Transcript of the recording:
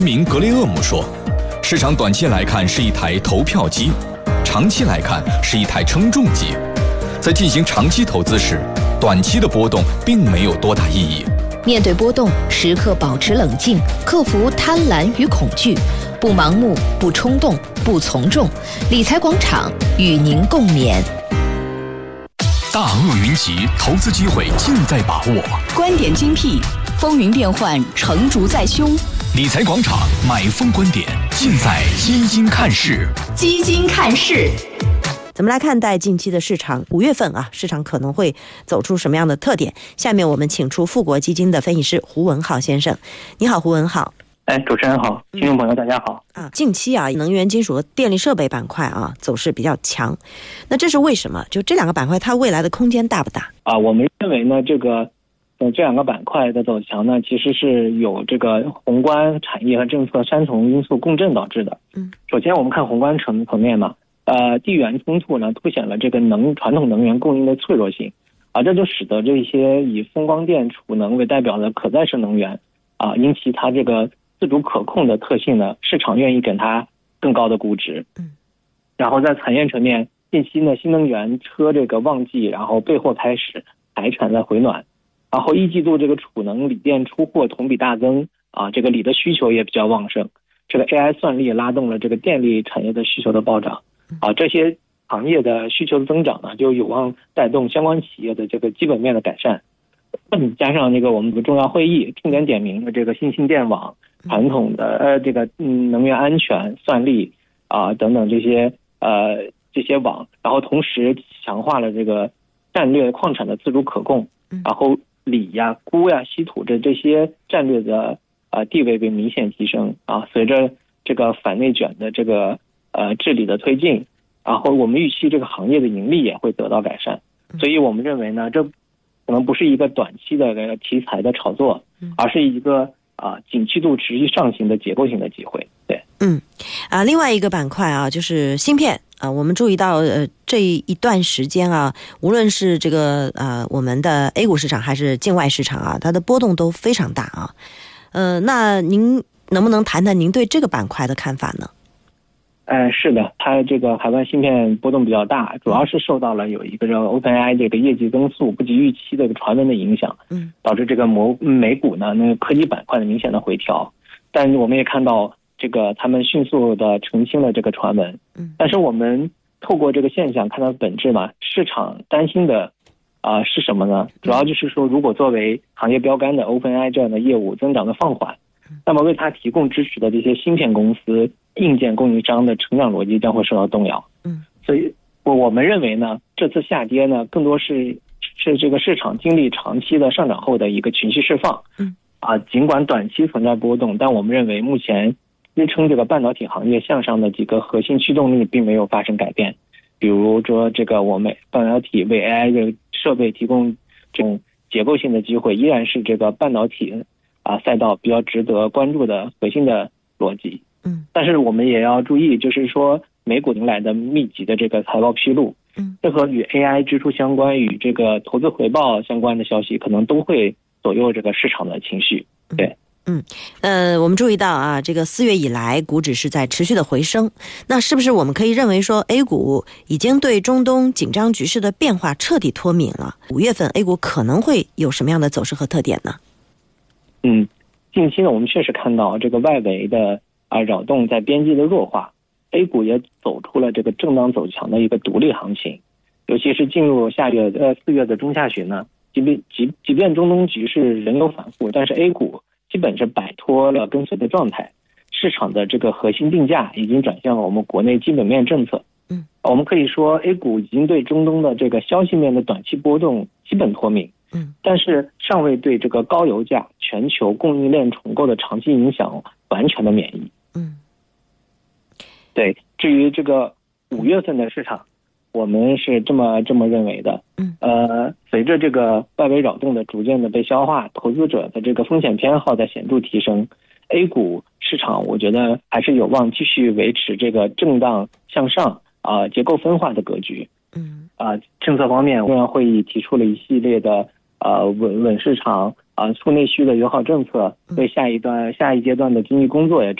名格雷厄姆说，市场短期来看是一台投票机，长期来看是一台称重机。在进行长期投资时，短期的波动并没有多大意义。 面对波动，时刻保持冷静，克服贪婪与恐惧，不盲目，不冲动，不从众。理财广场与您共勉。 大鳄云集，投资机会尽在把握。 观点精辟，风云变幻，成竹在胸。 理财广场买风观点，尽在基金看市。 基金看市。 怎么来看待近期的市场？5月份市场可能会走出什么样的特点？下面我们请出富国基金的分析师胡文浩先生。你好，胡文浩。 主持人好，听众朋友大家好。 近期能源、金属和电力设备板块走势比较强，那这是为什么？就这两个板块它未来的空间大不大？ 我们认为呢，这两个板块的走强呢，其实是有这个宏观产业和政策3重因素共振导致的。首先我们看宏观层面嘛，地缘冲突呢凸显了这个传统能源供应的脆弱性这就使得这些以风光电、储能为代表的可再生能源因其它这个自主可控的特性呢，市场愿意给它更高的估值。然后在产业层面，近期呢新能源车这个旺季，然后备货开始，排产在回暖，然后一季度这个储能锂电出货同比大增这个锂的需求也比较旺盛，这个 AI 算力拉动了这个电力产业的需求的暴涨这些行业的需求的增长呢，就有望带动相关企业的这个基本面的改善。加上我们的重要会议重点点名了这个新兴电网、传统的能源安全、算力等等这些网，然后同时强化了这个战略矿产的自主可控，然后锂呀、钴呀、稀土这些战略的地位被明显提升随着这个反内卷的这个治理的推进，然后我们预期这个行业的盈利也会得到改善。所以我们认为呢，这可能不是一个短期的题材的炒作，而是一个景气度持续上行的结构性的机会。对， 另外一个板块就是芯片我们注意到这一段时间无论是这个我们的 A 股市场还是境外市场它的波动都非常大那您能不能谈谈您对这个板块的看法呢？ 是的，它这个海外芯片波动比较大，主要是受到了有一个OpenAI 这个业绩增速不及预期的传闻的影响，导致这个美股呢那个科技板块的明显的回调。但我们也看到这个他们迅速的澄清了这个传闻，但是我们透过这个现象看到本质嘛，市场担心的是什么呢？主要就是说，如果作为行业标杆的 OpenAI 这样的业务增长的放缓，那么为它提供支持的这些芯片公司、硬件供应商的成长逻辑将会受到动摇。所以我们认为呢，这次下跌呢，更多是这个市场经历长期的上涨后的一个情绪释放。尽管短期存在波动，但我们认为目前支撑这个半导体行业向上的几个核心驱动力并没有发生改变。比如说这个我们半导体为 AI 的设备提供这种结构性的机会，依然是这个半导体赛道比较值得关注的核心的逻辑。但是我们也要注意，就是说美股迎来的密集的这个财报披露，这和与 AI 支出相关、与这个投资回报相关的消息，可能都会左右这个市场的情绪。对。 我们注意到这个4月以来股指是在持续的回升，那是不是我们可以认为说 A 股已经对中东紧张局势的变化彻底脱敏了？5月份 A 股可能会有什么样的走势和特点呢？ 近期呢，我们确实看到这个外围的扰动在边际的弱化， A 股也走出了这个震荡走强的一个独立行情。尤其是进入4月的中下旬呢，即便中东局势仍有反复，但是 A 股基本是摆脱了跟随的状态，市场的这个核心定价已经转向了我们国内基本面政策。我们可以说 A 股已经对中东的这个消息面的短期波动基本脱敏，但是尚未对这个高油价、全球供应链重构的长期影响完全的免疫。对，至于这个5月份的市场，我们是这么认为的。随着这个外围扰动的逐渐的被消化，投资者的这个风险偏好在显著提升， A 股市场我觉得还是有望继续维持这个震荡向上结构分化的格局。政策方面，中央会议提出了一系列的稳市场、 促内需的友好政策，为下一阶段的经济工作也